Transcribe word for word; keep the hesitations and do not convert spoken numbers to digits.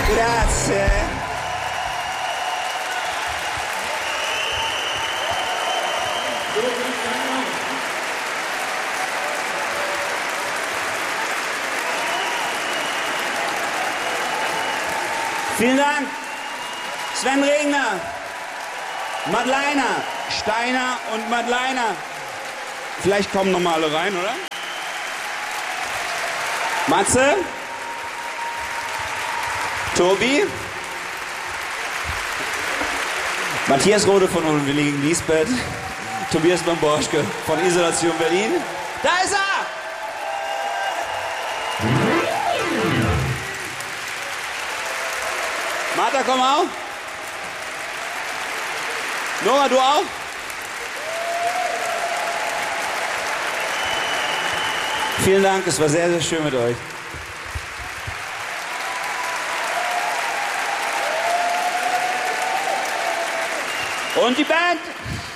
Grazie. Vielen Dank. Sven Regner, Madleiner, Steiner und Madleiner. Vielleicht kommen noch mal alle rein, oder? Matze, Tobi, Matthias Rode von Unwilligen Lisbeth, Tobias Domborschke von Isolation Berlin. Da ist er! Martha, komm auch. Nora, du auch? Vielen Dank, es war sehr, sehr schön mit euch. Und die Band?